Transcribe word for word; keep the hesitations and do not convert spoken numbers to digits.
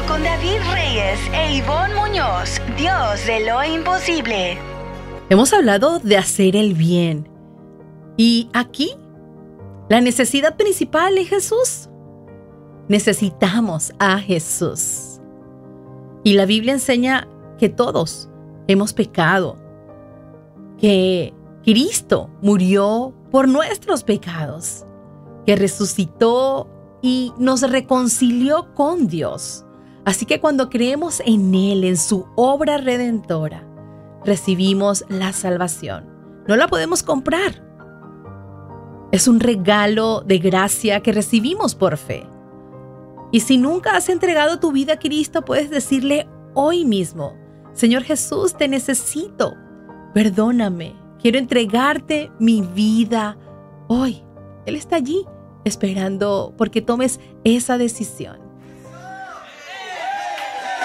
con David Reyes e Ivonne Muñoz, Dios de lo imposible. Hemos hablado de hacer el bien. Y aquí, la necesidad principal es Jesús. Necesitamos a Jesús. Y la Biblia enseña que todos hemos pecado, que Cristo murió por nuestros pecados, que resucitó y nos reconcilió con Dios. Así que cuando creemos en Él, en su obra redentora, recibimos la salvación. No la podemos comprar. Es un regalo de gracia que recibimos por fe. Y si nunca has entregado tu vida a Cristo, puedes decirle hoy mismo: Señor Jesús, te necesito. Perdóname. Quiero entregarte mi vida hoy. Él está allí esperando porque tomes esa decisión.